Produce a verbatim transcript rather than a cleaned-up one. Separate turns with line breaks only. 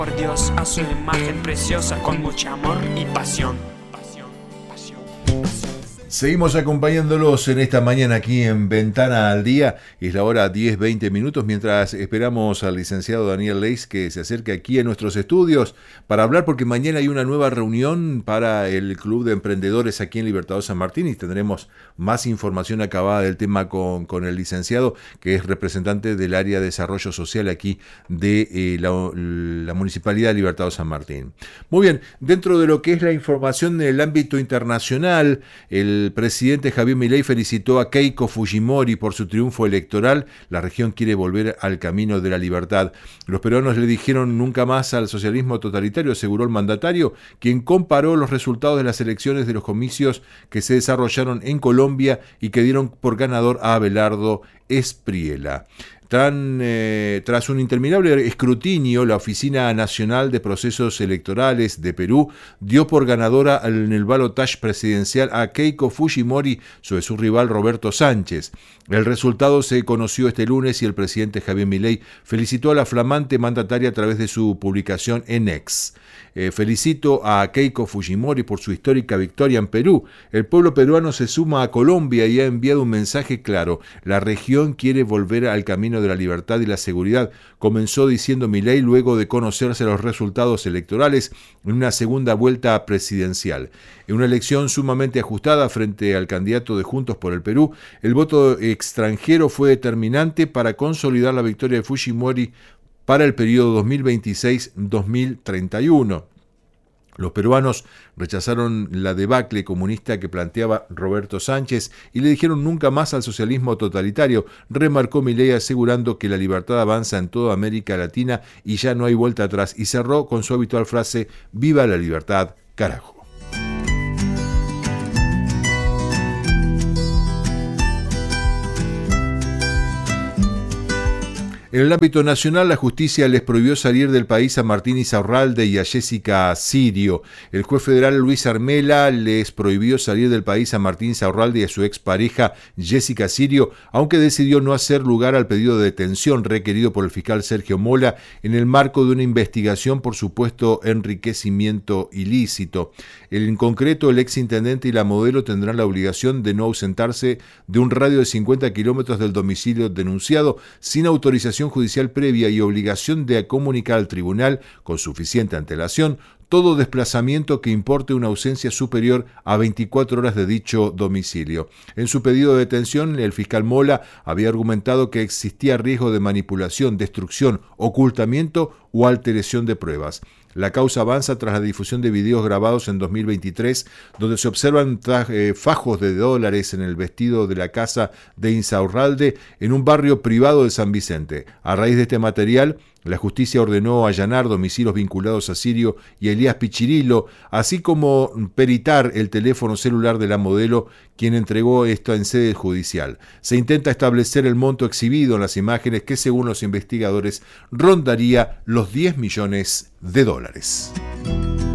Por Dios, a su imagen preciosa, con mucho amor y pasión. Pasión, pasión, pasión.
Seguimos acompañándolos en esta mañana aquí en Ventana al Día. Es la hora diez veinte minutos mientras esperamos al licenciado Daniel Leis que se acerque aquí a nuestros estudios para hablar, porque mañana hay una nueva reunión para el Club de Emprendedores aquí en Libertador San Martín y tendremos más información acabada del tema con, con el licenciado, que es representante del área de desarrollo social aquí de eh, la, la Municipalidad de Libertador San Martín. Muy bien, dentro de lo que es la información en el ámbito internacional, el El presidente Javier Milei felicitó a Keiko Fujimori por su triunfo electoral. La región quiere volver al camino de la libertad. Los peruanos le dijeron nunca más al socialismo totalitario, aseguró el mandatario, quien comparó los resultados de las elecciones de los comicios que se desarrollaron en Colombia y que dieron por ganador a Abelardo Espriella. Tran, eh, tras un interminable escrutinio, la Oficina Nacional de Procesos Electorales de Perú dio por ganadora en el balotaje presidencial a Keiko Fujimori sobre su rival Roberto Sánchez. El resultado se conoció este lunes y el presidente Javier Milei felicitó a la flamante mandataria a través de su publicación en X. Eh, felicito a Keiko Fujimori por su histórica victoria en Perú. El pueblo peruano se suma a Colombia y ha enviado un mensaje claro. La región quiere volver al camino de la libertad y la seguridad, comenzó diciendo Milei luego de conocerse los resultados electorales en una segunda vuelta presidencial. En una elección sumamente ajustada frente al candidato de Juntos por el Perú, el voto extranjero fue determinante para consolidar la victoria de Fujimori para el periodo dos mil veintiséis a dos mil treinta y uno. Los peruanos rechazaron la debacle comunista que planteaba Roberto Sánchez y le dijeron nunca más al socialismo totalitario, remarcó Milei asegurando que la libertad avanza en toda América Latina y ya no hay vuelta atrás, y cerró con su habitual frase: ¡Viva la libertad, carajo! En el ámbito nacional, la justicia les prohibió salir del país a Martín Insaurralde y a Jessica Sirio. El juez federal Luis Armela les prohibió salir del país a Martín Insaurralde y a su expareja Jessica Sirio, aunque decidió no hacer lugar al pedido de detención requerido por el fiscal Sergio Mola en el marco de una investigación por supuesto enriquecimiento ilícito. En concreto, el exintendente y la modelo tendrán la obligación de no ausentarse de un radio de cincuenta kilómetros del domicilio denunciado sin autorización judicial previa y obligación de comunicar al tribunal con suficiente antelación todo desplazamiento que importe una ausencia superior a veinticuatro horas de dicho domicilio. En su pedido de detención, el fiscal Mola había argumentado que existía riesgo de manipulación, destrucción, ocultamiento o alteración de pruebas. La causa avanza tras la difusión de videos grabados en dos mil veintitrés, donde se observan eh, fajos de dólares en el vestido de la casa de Insaurralde en un barrio privado de San Vicente. A raíz de este material, la justicia ordenó allanar domicilios vinculados a Sirio y a Elías Pichirilo, así como peritar el teléfono celular de la modelo, quien entregó esto en sede judicial. Se intenta establecer el monto exhibido en las imágenes, que según los investigadores rondaría los diez millones de dólares.